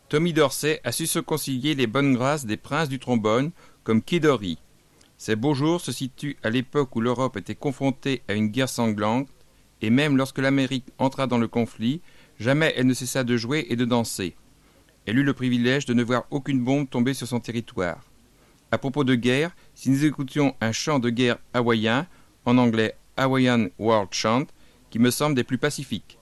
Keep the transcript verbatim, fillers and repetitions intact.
Tommy Dorsey a su se concilier les bonnes grâces des princes du trombone comme Kid Ory. Ses beaux jours se situent à l'époque où l'Europe était confrontée à une guerre sanglante, et même lorsque l'Amérique entra dans le conflit, jamais elle ne cessa de jouer et de danser. Elle eut le privilège de ne voir aucune bombe tomber sur son territoire. À propos de guerre, si nous écoutions un chant de guerre hawaïen, en anglais Hawaiian War Chant, qui me semble des plus pacifiques.